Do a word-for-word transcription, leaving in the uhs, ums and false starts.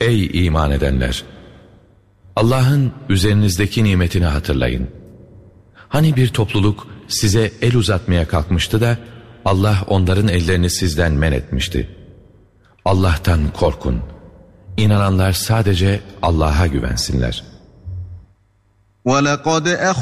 Ey iman edenler! Allah'ın üzerinizdeki nimetini hatırlayın. Hani bir topluluk size el uzatmaya kalkmıştı da Allah onların ellerini sizden men etmişti. Allah'tan korkun. İnananlar sadece Allah'a güvensinler. وَلَقَدْ